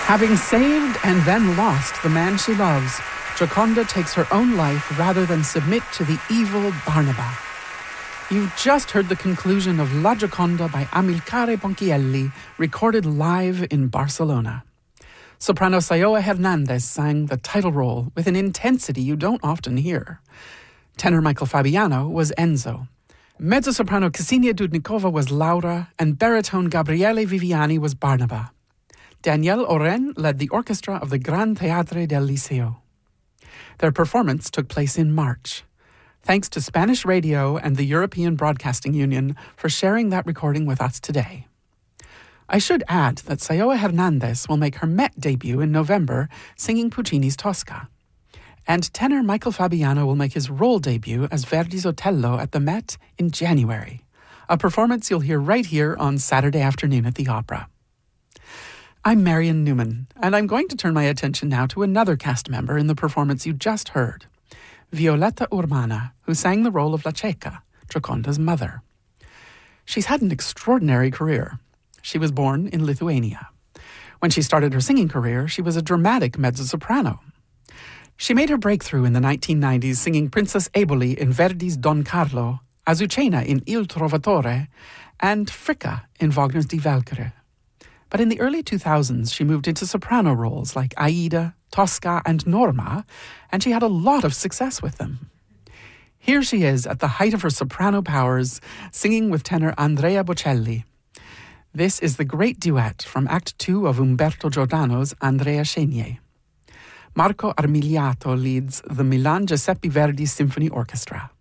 Having saved and then lost the man she loves, Gioconda takes her own life rather than submit to the evil Barnaba. You've just heard the conclusion of La Gioconda by Amilcare Ponchielli, recorded live in Barcelona. Soprano Sayoa Hernandez sang the title role with an intensity you don't often hear. Tenor Michael Fabiano was Enzo. Mezzo-soprano Ksenia Dudnikova was Laura, and baritone Gabriele Viviani was Barnaba. Danielle Oren led the orchestra of the Gran Teatre del Liceo. Their performance took place in March. Thanks to Spanish Radio and the European Broadcasting Union for sharing that recording with us today. I should add that Sayoa Hernandez will make her Met debut in November singing Puccini's Tosca. And tenor Michael Fabiano will make his role debut as Verdi's Otello at the Met in January, a performance you'll hear right here on Saturday afternoon at the Opera. I'm Marion Newman, and I'm going to turn my attention now to another cast member in the performance you just heard, Violetta Urmana, who sang the role of La Ceca, Gioconda's mother. She's had an extraordinary career. She was born in Lithuania. When she started her singing career, she was a dramatic mezzo-soprano. She made her breakthrough in the 1990s singing Princess Eboli in Verdi's Don Carlo, Azucena in Il Trovatore, and Fricka in Wagner's Die Walküre. But in the early 2000s, she moved into soprano roles like Aida, Tosca, and Norma, and she had a lot of success with them. Here she is at the height of her soprano powers, singing with tenor Andrea Bocelli. This is the great duet from Act 2 of Umberto Giordano's Andrea Chenier. Marco Armigliato leads the Milan Giuseppe Verdi Symphony Orchestra.